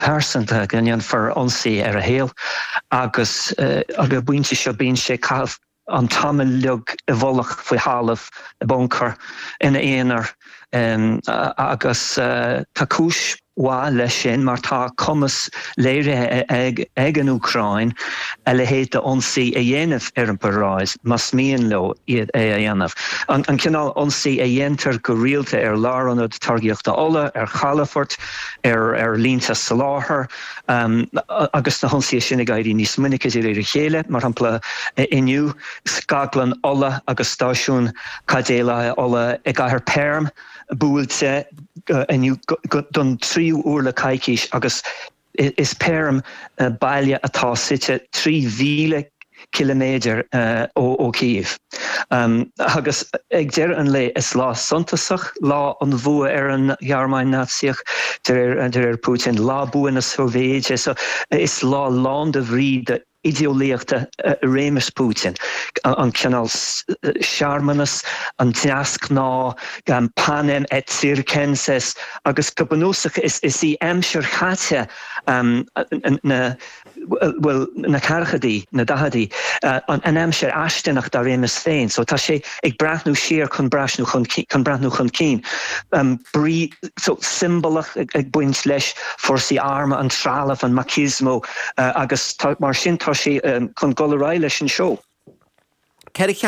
persanta gannean for onsaí ar a héal agus agus buinte seo bíonn sé cabh an tamil leog I bholach faoi hálamh a bunker ina éonar agus tá cúis wa leis sin mar tá cumas léire ag an Ucrain a le héad a onsaí a dhéanamh ar an paráis mas míon leo iad é a dhéanamh. An cinál onsaí a dhéantar go rialta ar láranad targaíochta ola ar Chalafort ar línta sa láthair agus na honsaí sin ag gairí níos minic is idir chéile mar hampla inniu scaglan ola agus stáisiún cadéla ola ag gaithear perm búilte inniu don 3 uair le caiiciis agus is perm baile atá site 3,000 kilometer ó Kiev. Agus ag deir an lei is lá suntasach lá an bhua ar an Ghearmáin Náisiach der Putin lá bua na Sovéide so is lá lán de bhrí de ideolaíochta réimeas Putin an canal Sharmanas an teasc ná gan panem et circenses agus gobanúsach is í amsir chatte na carchadí na dahadí an amsir aistenach dar réimeas féin so tá sé ag brathnú siar chun brathnú chun cín brí so symbolach ag buint leis forsaí arma an trálamh an machismo agus mar sin tá sé chun golará leis an seo.